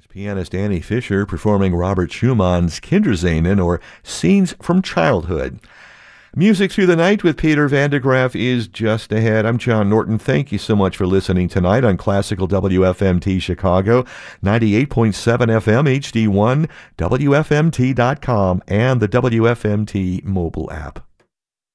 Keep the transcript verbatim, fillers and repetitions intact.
Pianist Annie Fisher performing Robert Schumann's Kinderscenen, or Scenes from Childhood. Music Through the Night with Peter Van de Graaff is just ahead. I'm John Norton. Thank you so much for listening tonight on Classical W F M T Chicago, ninety-eight point seven F M H D one, W F M T dot com, and the W F M T mobile app.